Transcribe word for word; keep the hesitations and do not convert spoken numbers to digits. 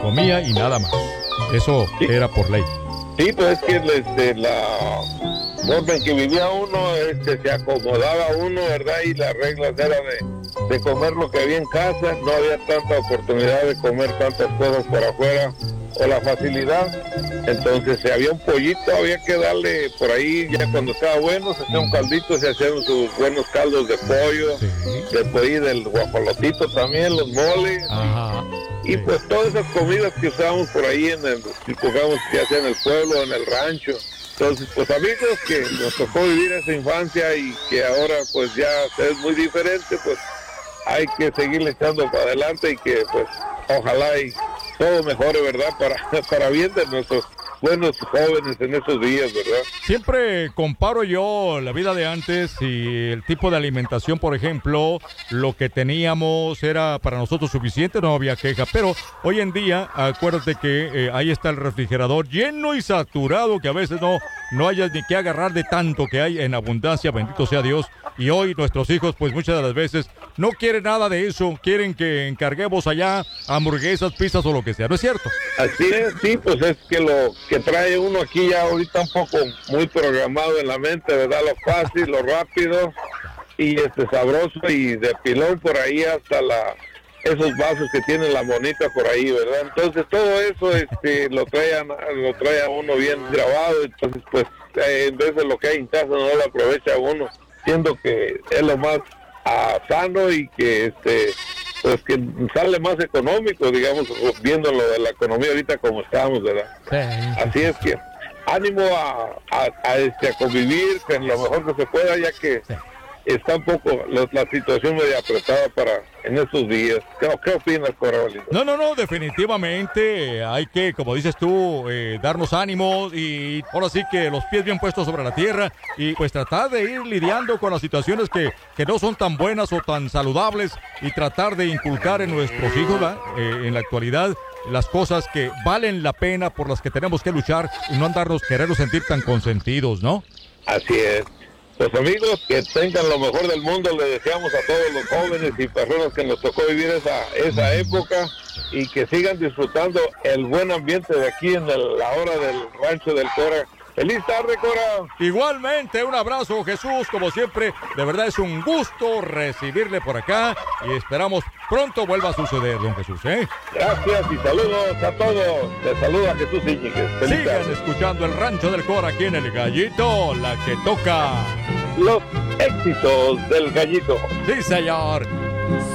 comía y nada más. Eso sí. era por ley. Sí, pues es que este, la forma en que vivía uno, este, se acomodaba uno, ¿verdad? Y las reglas eran de, de comer lo que había en casa, no había tanta oportunidad de comer tantas cosas por afuera, o la facilidad. Entonces, si había un pollito, había que darle por ahí, ya cuando estaba bueno, se hacía un caldito, se hacían sus buenos caldos de pollo, Sí. después ahí del guajolotito también, los moles. Ajá. Y pues todas esas comidas que usábamos por ahí en el, digamos, ya sea en el pueblo, en el rancho. Entonces, pues amigos, que nos tocó vivir esa infancia y que ahora pues ya es muy diferente, pues hay que seguirle echando para adelante y que pues ojalá y todo mejore, ¿verdad? Para, para bien de nuestros buenos jóvenes en esos días, ¿verdad? Siempre comparo yo la vida de antes y el tipo de alimentación, por ejemplo, lo que teníamos era para nosotros suficiente, no había queja, pero hoy en día, acuérdate que eh, ahí está el refrigerador lleno y saturado, que a veces no, no hayas ni que agarrar de tanto que hay en abundancia, bendito sea Dios, y hoy nuestros hijos, pues muchas de las veces no quieren nada de eso, quieren que encarguemos allá hamburguesas, pizzas o lo que sea, ¿no es cierto? Así es, sí, pues es que lo que trae uno aquí ya ahorita un poco muy programado en la mente, ¿verdad? Lo fácil, lo rápido y este sabroso y de pilón por ahí hasta la esos vasos que tiene la monita por ahí, ¿verdad? Entonces todo eso este lo trae a, lo trae a uno bien grabado, entonces pues eh, en vez de lo que hay en casa no lo aprovecha uno, siendo que es lo más ah, sano y que este pues que sale más económico, digamos, viendo lo de la economía ahorita como estamos, ¿verdad? Sí. Así es que ánimo a, a, a, este, a convivir en lo mejor que se pueda, ya que sí. Está un poco la, la situación medio apretada para en estos días. ¿Qué, qué opinas, Corralito? No, no, no, definitivamente hay que, como dices tú, eh, darnos ánimos y ahora sí que los pies bien puestos sobre la tierra y pues tratar de ir lidiando con las situaciones que, que no son tan buenas o tan saludables y tratar de inculcar en nuestros hijos, eh, en la actualidad, las cosas que valen la pena, por las que tenemos que luchar y no andarnos querernos sentir tan consentidos, ¿no? Así es. Pues amigos, que tengan lo mejor del mundo, le deseamos a todos los jóvenes y personas que nos tocó vivir esa, esa época y que sigan disfrutando el buen ambiente de aquí en el, la hora del rancho del Cora. ¡Feliz tarde, Cora! Igualmente, un abrazo, Jesús, como siempre, de verdad es un gusto recibirle por acá y esperamos pronto vuelva a suceder, don Jesús, ¿eh? Gracias y saludos a todos. Les saluda Jesús Íñiguez. Sigan tarde. Escuchando el Rancho del Cora aquí en El Gallito, la que toca los éxitos del Gallito. Sí, señor.